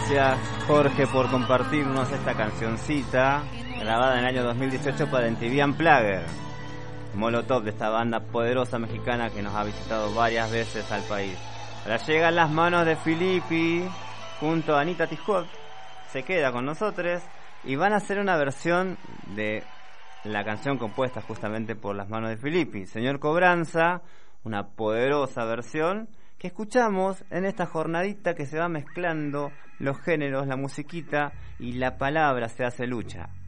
Gracias, Jorge, por compartirnos esta cancioncita grabada en el año 2018 para MTV Unplugged. Molotov, de esta banda poderosa mexicana que nos ha visitado varias veces al país. Ahora llegan Las Manos de Filippi junto a Anita Tijoux. Se queda con nosotros y van a hacer una versión de la canción compuesta justamente por Las Manos de Filippi, Señor Cobranza, una poderosa versión que escuchamos en esta jornadita que se va mezclando los géneros, la musiquita y la palabra se hace lucha.